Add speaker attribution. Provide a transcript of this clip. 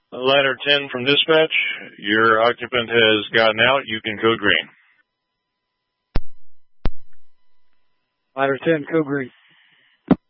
Speaker 1: Ladder 10 from dispatch. Your occupant has gotten out. You can code green.
Speaker 2: Ladder 10, code green.